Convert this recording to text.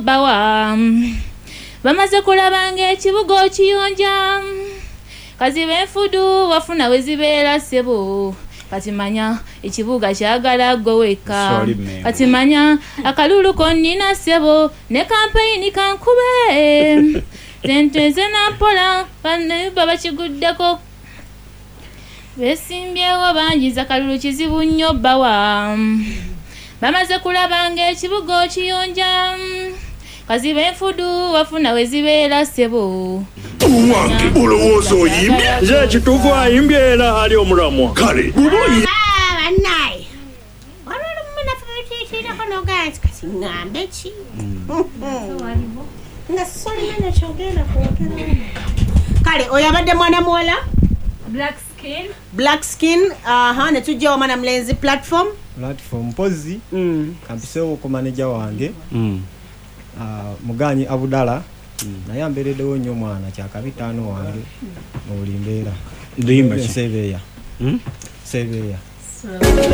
bawa bamaze kulabanga ekibuga okiyonja kazibe enfudu wafuna wezibeera ssebo kati manya ekibuga kyagala gwe wekka kati manya akalulu konnina ssebo ne kampeyini kankube tenteze nampola baba kiguddeko besimbyewo bangiza kalulu kizibu nnyo bawa bamaze kulabanga ekibuga okiyonja kazibe enfudu wafuna wezibeera ssebo wange olowooza oyimbye nze kituufu ayimbye era ali omulamwa kale buboyi bannaye olwali munafu betiitiirako nogaa nti kati ŋŋambe ki nga solimanya kyogenda kwogera kale oyo abadde mwana muwala black skin ne tujjawo mwana mulenzi platform mpozi kampiseewo ku maneja wange muganyi abudala naye ambeereddewo nnyo omwana kyakabitaano wange mu buli mbeera seebeeya